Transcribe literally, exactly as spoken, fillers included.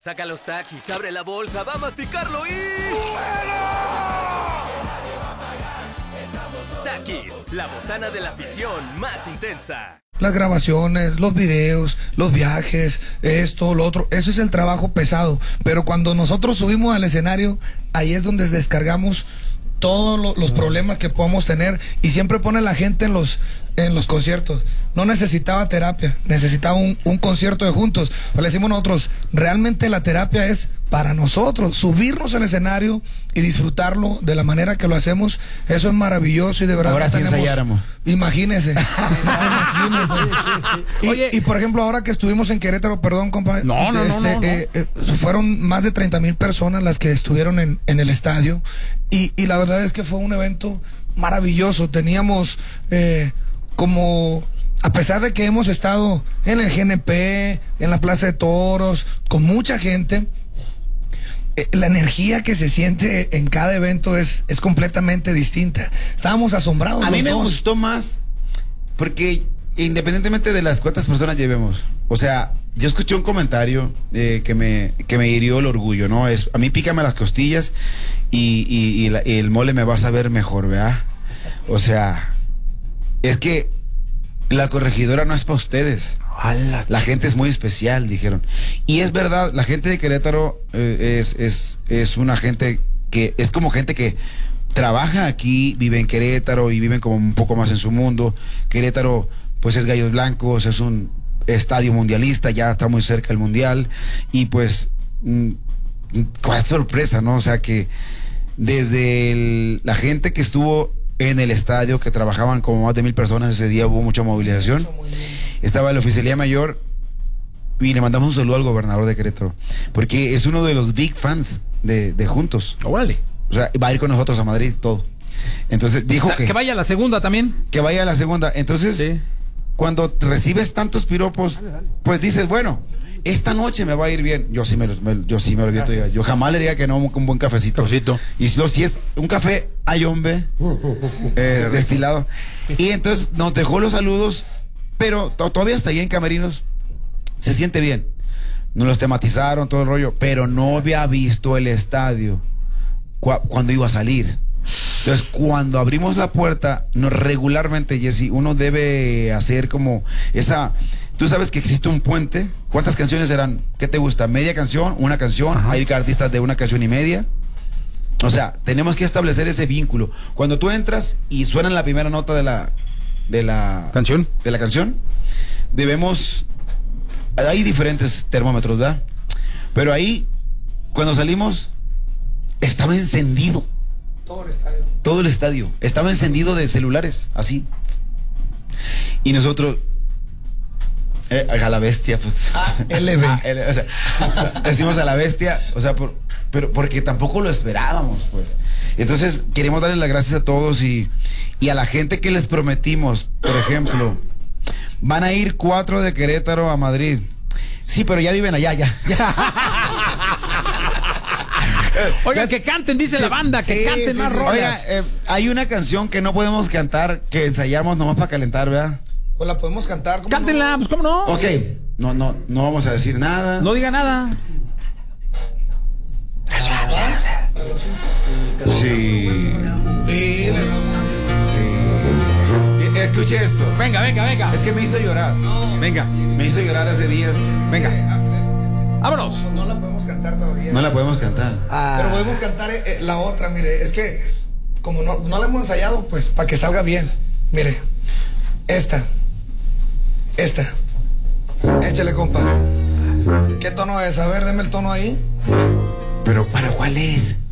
Saca los taquis, abre la bolsa, va a masticarlo y... Taquis, la botana de la afición más intensa. Las grabaciones, los videos, los viajes, esto, lo otro, eso es el trabajo pesado. Pero cuando nosotros subimos al escenario, ahí es donde descargamos todos lo, los problemas que podamos tener. Y siempre pone la gente en los, en los conciertos. No necesitaba terapia, necesitaba un, un concierto de juntos. O le decimos nosotros, realmente la terapia es para nosotros, subirnos al escenario y disfrutarlo de la manera que lo hacemos. Eso es maravilloso y de verdad. Ahora sí tenemos, ensayáramos. Imagínese. imagínese. Y, Oye, y por ejemplo, ahora que estuvimos en Querétaro, perdón, compa, No, no, este, no, no, no. eh, eh, fueron más de treinta mil personas las que estuvieron en, en el estadio. Y, y la verdad es que fue un evento maravilloso. Teníamos eh, como... A pesar de que hemos estado en el G N P, en la Plaza de Toros, con mucha gente, eh, la energía que se siente en cada evento es, es completamente distinta. Estábamos asombrados. A mí los me dos. gustó más porque independientemente de las cuántas personas llevemos, o sea, yo escuché un comentario eh, que me que me hirió el orgullo, ¿no? Es, a mí pícame las costillas y, y, y, la, y el mole me va a saber mejor, ¿verdad? O sea, es que la corregidora no es para ustedes. La gente es muy especial, dijeron. Y es verdad, la gente de Querétaro eh, es, es, es una gente que es como gente que trabaja aquí, vive en Querétaro y viven como un poco más en su mundo. Querétaro, pues es Gallos Blancos, es un estadio mundialista, ya está muy cerca el mundial. Y pues, mmm, cuál sorpresa, ¿no? O sea que desde el, la gente que estuvo en el estadio, que trabajaban como más de mil personas ese día, hubo mucha movilización. Estaba la oficialía mayor y le mandamos un saludo al gobernador de Querétaro, porque es uno de los big fans de, de Juntos. Órale. O sea, va a ir con nosotros a Madrid, todo. Entonces dijo que... Que vaya a la segunda también. Que vaya a la segunda. Entonces, sí. Cuando recibes tantos piropos, pues dices, bueno, esta noche me va a ir bien. Yo sí me lo, me, yo sí me lo olvido. Yo jamás le diga que no un, un buen cafecito. Cafecito. Y si, si es un café ayombe, eh, destilado. Y entonces nos dejó los saludos, pero to, todavía está ahí en Camerinos. Se siente bien. Nos los tematizaron, todo el rollo, pero no había visto el estadio cu cuando iba a salir. Entonces, cuando abrimos la puerta, no, regularmente, Jesse, uno debe hacer como esa... Tú sabes que existe un puente. ¿Cuántas canciones eran? ¿Qué te gusta? ¿Media canción? ¿Una canción? Ajá. Hay artistas de una canción y media. O sea, tenemos que establecer ese vínculo. Cuando tú entras y suena la primera nota de la... De la canción. De la canción, debemos... Hay diferentes termómetros, ¿verdad? Pero ahí, cuando salimos, estaba encendido. Todo el estadio. Todo el estadio. Estaba encendido de celulares, así. Y nosotros... Eh, a la bestia, pues. Ah, L B. Ah, o sea, decimos a la bestia, o sea, por, pero porque tampoco lo esperábamos, pues. Entonces, queremos darles las gracias a todos y, y a la gente que les prometimos, por ejemplo, van a ir cuatro de Querétaro a Madrid. Sí, pero ya viven allá, ya. ya. Oiga, que canten, dice la banda, que sí, canten sí, más sí. rolas. Oiga, eh, hay una canción que no podemos cantar, que ensayamos nomás para calentar, ¿verdad? Pues la podemos cantar. ¿Cómo Cántenla, no? pues cómo no. Ok, no, no, no vamos a decir nada. No diga nada. Sí. Sí, le damos. Sí. Escuche esto. Venga, venga, venga. Es que me hizo llorar. No. Venga, Me hizo llorar hace días. venga. Eh, ah, eh, Vámonos. pues no la podemos cantar todavía. No la podemos cantar. Ah. Pero podemos cantar eh, eh, la otra, mire. Es que, como no, no la hemos ensayado, pues para que salga bien. Mire. Esta. Esta. Échale, compa. ¿Qué tono es? A ver, deme el tono ahí. Pero, ¿para cuál es?